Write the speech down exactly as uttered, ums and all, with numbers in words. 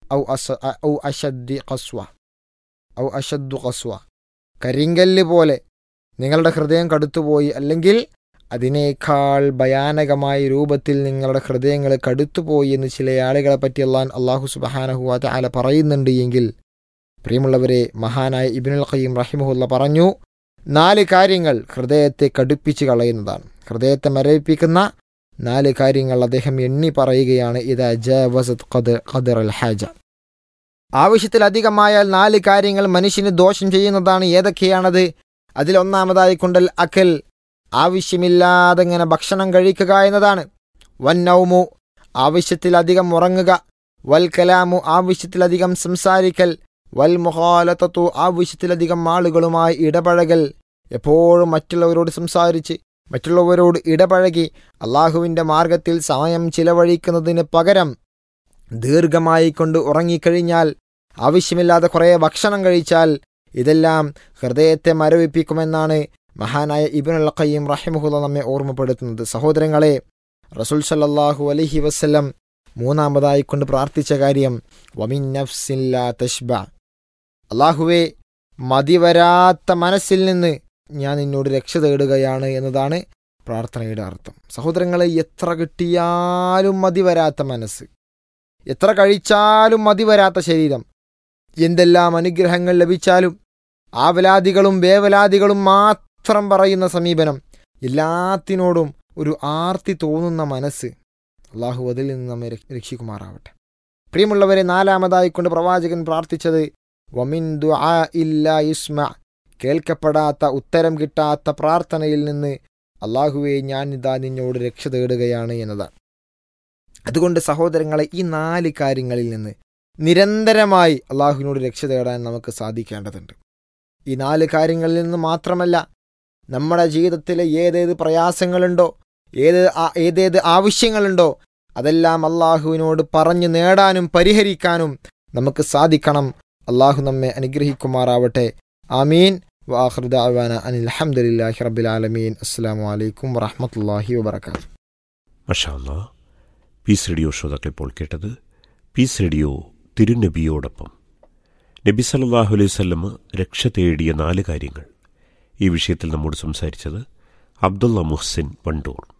ഔ അസ ഔ അഷദ്ദി ഖസ്വ ഔ അഷദ്ദു ഖസ്വ, കരിങ്കല്ല് പോലെ നിങ്ങളുടെ ഹൃദയം കടുത്തുപോയി, അല്ലെങ്കിൽ അതിനേക്കാൾ ഭയാനകമായ രൂപത്തിൽ നിങ്ങളുടെ ഹൃദയങ്ങൾ കടുത്തുപോയി എന്ന് ചില ആളുകളെ പറ്റി അല്ലാഹു അള്ളാഹു സുബ്ഹാനഹു വ തആല പറയുന്നുണ്ട് എങ്കിൽ, പ്രിയമുള്ളവരെ, മഹാനായ ഇബ്നുൽ ഖയ്യിം റഹിമഹുല്ല പറഞ്ഞു, നാല് കാര്യങ്ങൾ ഹൃദയത്തെ കടുപ്പിച്ച് കളയുന്നതാണ്, ഹൃദയത്തെ മരവിപ്പിക്കുന്ന നാല് കാര്യങ്ങൾ അദ്ദേഹം എണ്ണി പറയുകയാണ്. ഇദാ ജാവസത് ഖദറൽ ഹാജ, ആവശ്യത്തിലധികമായാൽ നാല് കാര്യങ്ങൾ മനുഷ്യന് ദോഷം ചെയ്യുന്നതാണ്. ഏതൊക്കെയാണത്? അതിലൊന്നാമതായി കൊണ്ടൽ അക്കൽ, ആവശ്യമില്ലാതെ ഇങ്ങനെ ഭക്ഷണം കഴിക്കുക എന്നതാണ്. വൻ നൗമു, ആവശ്യത്തിലധികം ഉറങ്ങുക. വൽ കലാമു, ആവശ്യത്തിലധികം സംസാരിക്കൽ. വൽ മുഖാലതത്തു, ആവശ്യത്തിലധികം ആളുകളുമായി ഇടപഴകൽ. എപ്പോഴും മറ്റുള്ളവരോട് സംസാരിച്ച് മറ്റുള്ളവരോട് ഇടപഴകി അള്ളാഹുവിൻ്റെ മാർഗത്തിൽ സമയം ചിലവഴിക്കുന്നതിന് പകരം ദീർഘമായി കൊണ്ട് ഉറങ്ങിക്കഴിഞ്ഞാൽ, ആവശ്യമില്ലാതെ കുറേ ഭക്ഷണം കഴിച്ചാൽ, ഇതെല്ലാം ഹൃദയത്തെ മരവിപ്പിക്കുമെന്നാണ് മഹാനായ ഇബ്നുൽ ഖയ്യിം റഹിമഹുല്ലാഹ് നമ്മെ ഓർമ്മപ്പെടുത്തുന്നത്. സഹോദരങ്ങളെ, റസൂൽ സല്ലല്ലാഹു അലൈഹി വസല്ലം മൂന്നാമതായി കൊണ്ട് പ്രാർത്ഥിച്ച കാര്യം വമിൻ നഫ്സിൻ ലാ തശ്ബ, അള്ളാഹുവേ, മതിവരാത്ത മനസ്സിൽ നിന്ന് ഞാൻ നിന്നോട് രക്ഷ തേടുകയാണ് എന്നതാണ് പ്രാർത്ഥനയുടെ അർത്ഥം. സഹോദരങ്ങളെ, എത്ര കിട്ടിയാലും മതിവരാത്ത മനസ്സ്, എത്ര കഴിച്ചാലും മതിവരാത്ത ശരീരം, എന്തെല്ലാം അനുഗ്രഹങ്ങൾ ലഭിച്ചാലും ആവലാദികളും വേവലാദികളും മാത്രം പറയുന്ന സമീപനം, എല്ലാത്തിനോടും ഒരു ആർത്തി തോന്നുന്ന മനസ്സ്, അള്ളാഹു അതിൽ നിന്ന് നമ്മെ രക്ഷിക്കുമാറാവട്ടെ. പ്രിയമുള്ളവരെ, നാലാമതായി കൊണ്ട് പ്രവാചകൻ പ്രാർത്ഥിച്ചത് വമിൻ ദുആ ഇല്ലാ യുസ്മ, കേൾക്കപ്പെടാത്ത, ഉത്തരം കിട്ടാത്ത പ്രാർത്ഥനയിൽ നിന്ന് അള്ളാഹുവെ, ഞാൻ ഇതാ നിന്നോട് രക്ഷ തേടുകയാണ് എന്നതാണ്. അതുകൊണ്ട് സഹോദരങ്ങളെ, ഈ നാല് കാര്യങ്ങളിൽ നിന്ന് നിരന്തരമായി അള്ളാഹുവിനോട് രക്ഷ തേടാൻ നമുക്ക് സാധിക്കേണ്ടതുണ്ട്. ഈ നാല് കാര്യങ്ങളിൽ നിന്ന് മാത്രമല്ല, നമ്മുടെ ജീവിതത്തിലെ ഏതേത് പ്രയാസങ്ങളുണ്ടോ, ഏത് ഏതേത് ആവശ്യങ്ങളുണ്ടോ, അതെല്ലാം അള്ളാഹുവിനോട് പറഞ്ഞു നേടാനും പരിഹരിക്കാനും നമുക്ക് സാധിക്കണം. അള്ളാഹു നമ്മെ അനുഗ്രഹിക്കുമാറാവട്ടെ. ആമീൻ. വആഖിറു ദഅവാന അനിൽ ഹംദുലില്ലാഹി റബ്ബിൽ ആലമീൻ. അസ്സലാമു അലൈക്കും വറഹ്മത്തുള്ളാഹി വബറകാതുഹു. മാഷാ അല്ലാഹ്. പീസ് റേഡിയോ ശ്രോതാക്കൾ ഇപ്പോൾ കേട്ടത് പീസ് റേഡിയോ തിരുനബിയോടൊപ്പം. നബി സല്ലല്ലാഹു അലൈഹി വസല്ലം രക്ഷ തേടിയ നാല് കാര്യങ്ങൾ. ഈ വിഷയത്തിൽ നമ്മോട് സംസാരിച്ചത് അബ്ദുള്ള മുഹ്സിൻ വണ്ടൂർ.